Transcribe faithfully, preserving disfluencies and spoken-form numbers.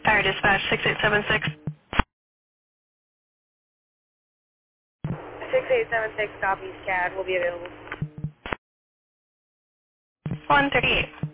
Fire dispatch six eight seven six. six eight seven six copies, C A D will be available. one thirty-eight.